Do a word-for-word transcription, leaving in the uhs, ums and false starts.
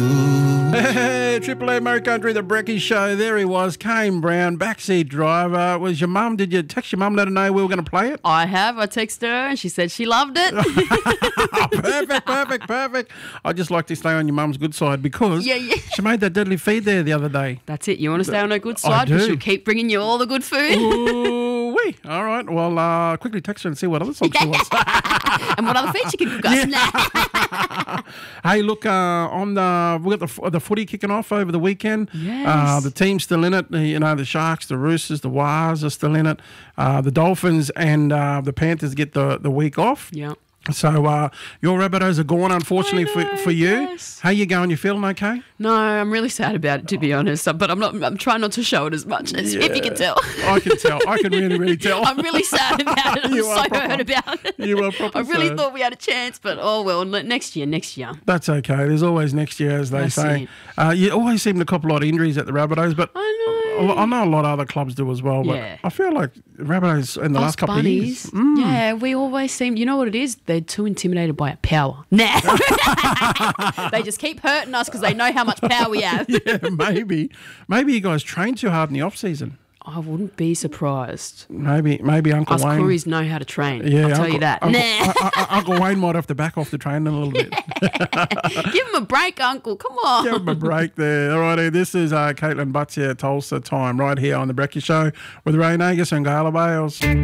Hey, Triple A Murray Country, the Brekkie Show. There he was, Kane Brown, backseat driver. Was your mum, did you text your mum, let her know we were going to play it? I have. I texted her and she said she loved it. Perfect, perfect, perfect. I'd just like to stay on your mum's good side because Yeah, yeah. she made that deadly feed there the other day. That's it. You want to stay on her good I side? Because do. she'll keep bringing you all the good food. Ooh, wee. All right. Well, uh, quickly text her and see what other songs she wants. And what other food she can cook us. Nah. Hey, look, uh, on the we got the the footy kicking off over the weekend. Yes. Uh, the team's still in it. You know, the Sharks, the Roosters, the Wars are still in it. Uh, the Dolphins and uh, the Panthers get the, the week off. Yeah. So uh, your Rabbitohs are gone, unfortunately, I know, for, for you. yes. How you going? You feeling okay? No, I'm really sad about it, to be honest. But I'm not. I'm trying not to show it as much as if you can tell. I can tell. I can really, really tell. I'm really sad about it. I'm You so are proper- hurt about it. you are proper I really sad. thought we had a chance, but oh well. ne- Next year, next year. That's okay. There's always next year, as they That's say. it. Uh, you always seem to cop a lot of injuries at the Rabbitohs, but I know. I know a lot of other clubs do as well. But Yeah. I feel like Rabbitohs in the Us last couple bunnies, of years. Mm. yeah, we always seem. You know what it is? They're too intimidated by our power. Nah, they just keep hurting us because they know how much power we have. Yeah, maybe. Maybe you guys train too hard in the off season. I wouldn't be surprised. Maybe, maybe Uncle Us Wayne. Coories know how to train. Yeah, I'll tell Uncle, you that. Uncle, Nah, uh, uh, Uncle Wayne might have to back off the training a little bit. give him a break, Uncle. Come on. Give him a break there. All righty, this is uh, Caitlin Butts here, Tulsa time, right here on the Brekkie Show with Ray Nagus and Gala Bales.